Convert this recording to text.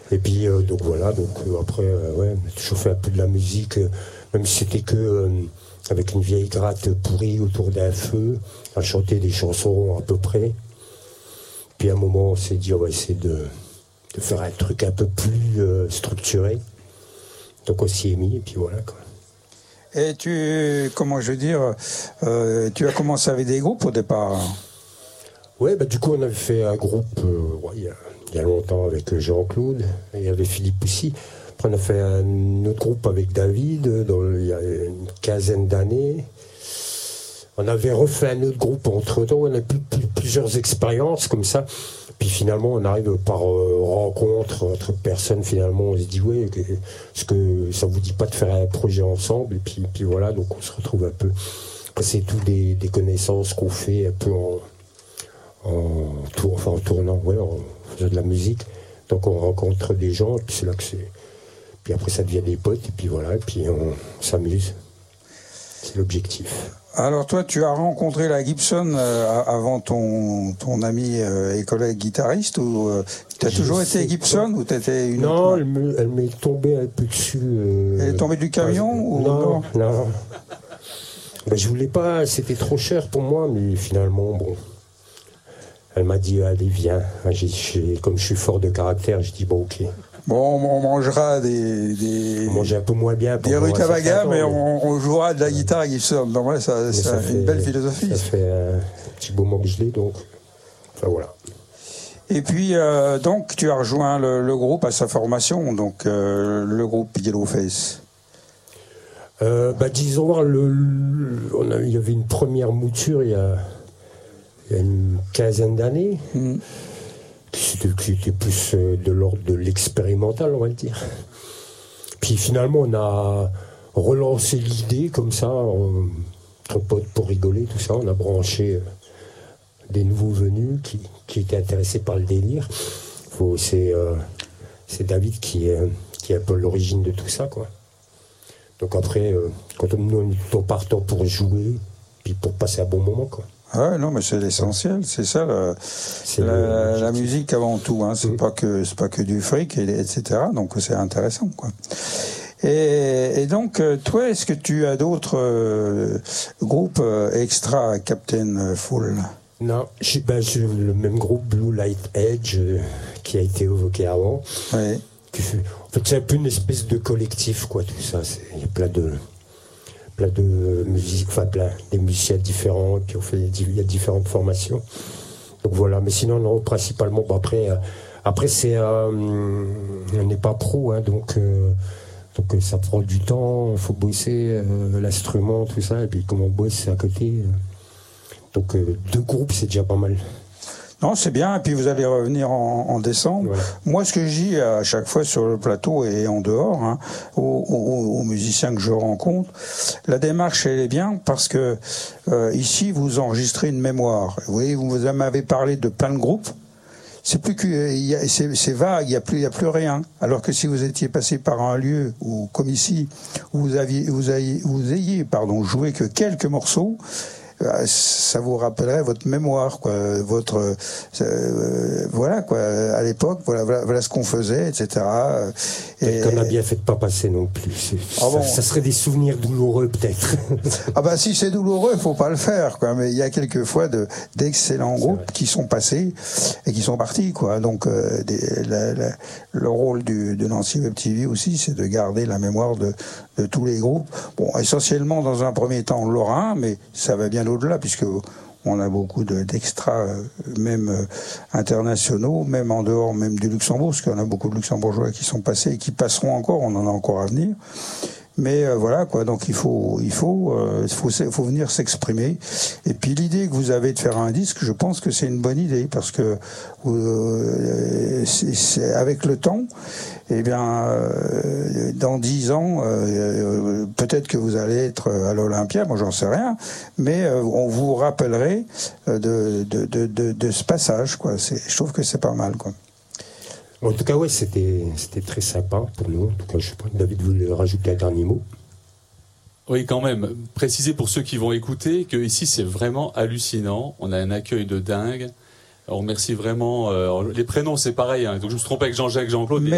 Et puis, donc voilà, après, ouais, on a toujours fait un peu de la musique, même si c'était que avec une vieille gratte pourrie autour d'un feu, à chanter des chansons à peu près. Puis à un moment, on s'est dit, on va essayer de faire un truc un peu plus structuré. Donc on s'y est mis, et puis voilà, quoi. Et comment je veux dire, tu as commencé avec des groupes au départ? Ouais, du coup, on avait fait un groupe il y a longtemps avec Jean-Claude, et il y avait Philippe aussi. Après, on a fait un autre groupe avec David, il y a une quinzaine d'années. On avait refait un autre groupe entre-temps, on a plusieurs expériences comme ça. Puis finalement, on arrive par rencontre entre personnes, finalement, on se dit, ouais, est-ce que ça vous dit pas de faire un projet ensemble? Et puis voilà, donc on se retrouve un peu. C'est tout des connaissances qu'on fait un peu en tournant, ouais, en faisant de la musique. Donc on rencontre des gens, et puis c'est là que c'est. Puis après, ça devient des potes, et puis voilà, et puis on s'amuse. C'est l'objectif. Alors toi, tu as rencontré la Gibson avant ton ami et collègue guitariste, ou tu as toujours été Gibson, ou tu étais une Non, autre... elle m'est tombée un peu dessus. Elle est tombée du camion ou non. Je voulais pas, c'était trop cher pour moi, mais finalement, bon. Elle m'a dit, allez, viens. Comme je suis fort de caractère, j'ai dit, bon, ok. Bon, on mangera On mangeait un peu moins bien. Des rutabagas, mais on jouera de la guitare Gibson. Donc ouais, c'est une belle philosophie. Ça fait un petit beau moment que je l'ai, donc. Enfin, voilà. Et puis, donc, tu as rejoint le groupe à sa formation, donc le groupe Yellowface. Disons, il y avait une première mouture il y a une quinzaine d'années. C'était plus de l'ordre de l'expérimental, on va le dire. Puis finalement, on a relancé l'idée comme ça, entre potes pour rigoler, tout ça. On a branché des nouveaux venus qui étaient intéressés par le délire. C'est David qui est un peu l'origine de tout ça, quoi. Donc après, quand nous on partant pour jouer, puis pour passer un bon moment, quoi. Ah ouais, non, mais c'est l'essentiel, c'est ça, la musique avant tout, hein. C'est pas que du fric, etc. Donc c'est intéressant, quoi. Et donc, toi, est-ce que tu as d'autres groupes extra Captain Full? Non, j'ai le même groupe Blue Light Edge qui a été évoqué avant. Oui. En fait, c'est un peu une espèce de collectif, quoi, tout ça. Il y a plein de musique, des musiciens différents, et puis il y a différentes formations. Donc voilà, mais sinon, non, principalement, après c'est, on n'est pas pro, hein, donc ça prend du temps, il faut bosser l'instrument, tout ça, et puis comme on bosse à côté, donc 2 groupes, c'est déjà pas mal. Non, c'est bien, et puis vous allez revenir en décembre. Voilà. Moi, ce que je dis à chaque fois sur le plateau et en dehors, hein, aux musiciens que je rencontre, la démarche, elle est bien parce que ici, vous enregistrez une mémoire. Vous voyez, vous m'avez parlé de plein de groupes. C'est plus que c'est vague, il y a plus rien. Alors que si vous étiez passé par un lieu ou comme ici, où vous ayez joué que quelques morceaux, ça vous rappellerait votre mémoire, quoi, voilà, quoi, à l'époque, voilà ce qu'on faisait, etc. Et qu'on a bien fait de pas passer non plus. Ça serait des souvenirs douloureux, peut-être. Si c'est douloureux, il faut pas le faire, quoi. Mais il y a quelquefois d'excellents groupes qui sont passés et qui sont partis, quoi. Donc, le rôle de Nancy Web TV aussi, c'est de garder la mémoire de tous les groupes. Bon, essentiellement dans un premier temps lorrain, mais ça va bien au-delà, puisque on a beaucoup d'extras, même internationaux, même en dehors même du Luxembourg, parce qu'on a beaucoup de Luxembourgeois qui sont passés et qui passeront encore, on en a encore à venir. Mais voilà, quoi. Donc il faut venir s'exprimer. Et puis l'idée que vous avez de faire un disque, je pense que c'est une bonne idée, parce que c'est avec le temps, eh bien, dans 10 ans, peut-être que vous allez être à l'Olympia, moi j'en sais rien, mais on vous rappellerait de ce passage, quoi. Je trouve que c'est pas mal, quoi. En tout cas, ouais, c'était très sympa pour nous. En tout cas, je sais pas, David voulait rajouter un dernier mot. Oui, quand même. Préciser pour ceux qui vont écouter que ici c'est vraiment hallucinant. On a un accueil de dingue. On remercie vraiment. Les prénoms, c'est pareil, hein. Donc je me suis trompé avec Jean-Jacques, Jean-Claude.